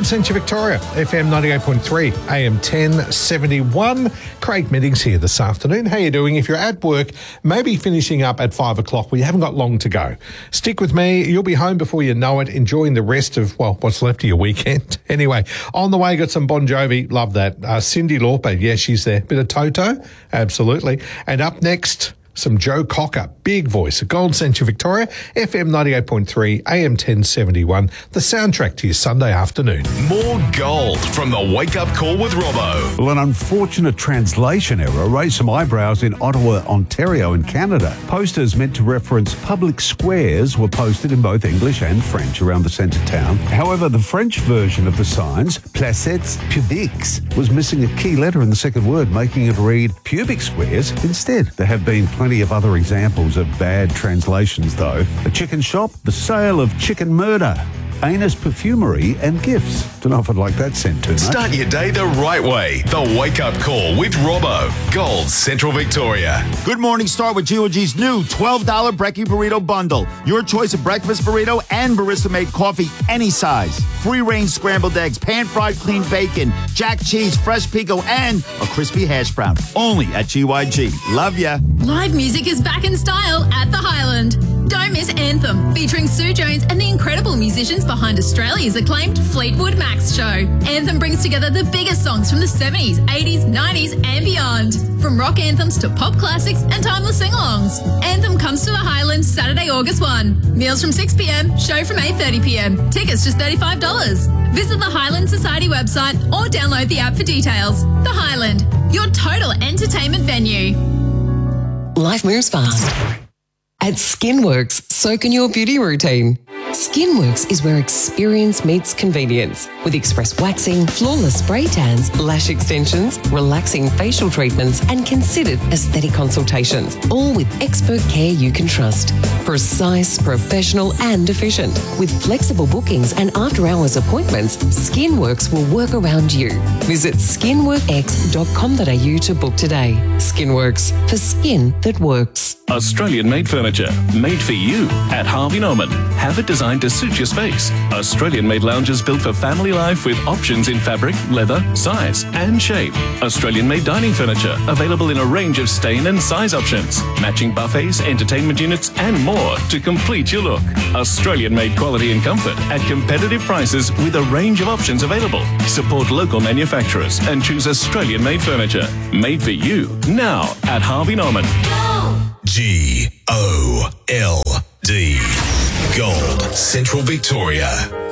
Gold Central Victoria, FM 98.3, AM 1071. Craig Meddings here this afternoon. How you doing? If you're at work, maybe finishing up at 5 o'clock, well, you haven't got long to go. Stick with me. You'll be home before you know it, enjoying the rest of, well, what's left of your weekend. Anyway, on the way, got some Bon Jovi. Love that. Cyndi Lauper, yeah, she's there. Bit of Toto, absolutely. And up next, some Joe Cocker, big voice, at Gold Central Victoria, FM 98.3, AM 1071, the soundtrack to your Sunday afternoon. More gold from the Wake Up Call with Robbo. Well, an unfortunate translation error raised some eyebrows in Ottawa, Ontario in Canada. Posters meant to reference public squares were posted in both English and French around the centre town. However, the French version of the signs, placettes publiques, was missing a key letter in the second word, making it read pubic squares instead. There have been plenty of other examples of bad translations, though. A chicken shop, the sale of chicken murder, anus perfumery and gifts. Don't know if I'd like that sent too much. Start your day the right way. The Wake Up Call with Robbo. Gold Central Victoria. Good morning. Start with GOG's new $12 Brekkie Burrito Bundle. Your choice of breakfast burrito and barista-made coffee, any size. Free-range scrambled eggs, pan-fried clean bacon, jack cheese, fresh pico, and a crispy hash brown. Only at GYG. Love ya. Live music is back in style at the Highland. Don't miss Anthem, featuring Sue Jones and the incredible musicians behind Australia's acclaimed Fleetwood Mac's show. Anthem brings together the biggest songs from the 70s, 80s, 90s and beyond. From rock anthems to pop classics and timeless sing-alongs. Anthem comes to the Highland Saturday, August 1. Meals from 6pm, show from 8:30pm. Tickets just $35. Visit the Highland Society website or download the app for details. The Highland, your total entertainment venue. Life moves fast. At Skinworks, so can your beauty routine. Skinworks is where experience meets convenience, with express waxing, flawless spray tans, lash extensions, relaxing facial treatments, and considered aesthetic consultations, all with expert care you can trust. Precise, professional, and efficient. With flexible bookings and after-hours appointments, Skinworks will work around you. Visit skinworkx.com.au to book today. Skinworks, for skin that works. Australian-made furniture, made for you at Harvey Norman. Have it designed to suit your space. Australian-made lounges built for family life with options in fabric, leather, size and shape. Australian-made dining furniture available in a range of stain and size options. Matching buffets, entertainment units and more to complete your look. Australian-made quality and comfort at competitive prices with a range of options available. Support local manufacturers and choose Australian-made furniture. Made for you now at Harvey Norman. GOLD. Gold Central Victoria.